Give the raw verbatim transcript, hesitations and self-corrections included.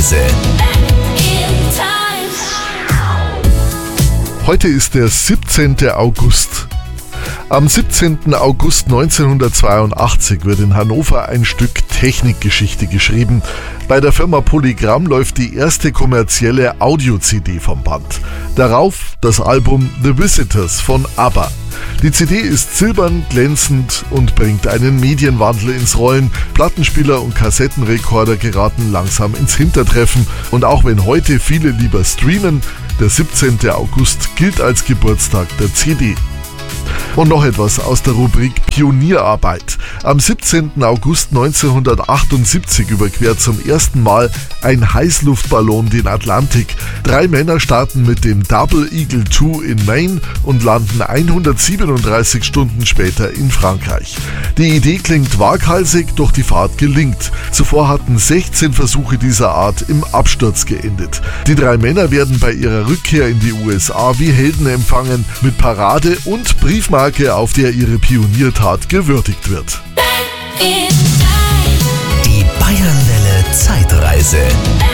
Zeitreise. Heute ist der siebzehnte August. Am siebzehnten August neunzehnhundertzweiundachtzig wird in Hannover ein Stück Technikgeschichte geschrieben. Bei der Firma Polygram läuft die erste kommerzielle Audio-C D vom Band. Darauf das Album The Visitors von ABBA. Die C D ist silbern, glänzend und bringt einen Medienwandel ins Rollen. Plattenspieler und Kassettenrekorder geraten langsam ins Hintertreffen. Und auch wenn heute viele lieber streamen, der siebzehnte August gilt als Geburtstag der C D. Und noch etwas aus der Rubrik Pionierarbeit. Am siebzehnten August neunzehnhundertachtundsiebzig überquert zum ersten Mal ein Heißluftballon den Atlantik. Drei Männer starten mit dem Double Eagle zwei in Maine und landen hundertsiebenunddreißig Stunden später in Frankreich. Die Idee klingt waghalsig, doch die Fahrt gelingt. Zuvor hatten sechzehn Versuche dieser Art im Absturz geendet. Die drei Männer werden bei ihrer Rückkehr in die U S A wie Helden empfangen, mit Parade und Briefmarke, auf der ihre Pioniertat gewürdigt wird.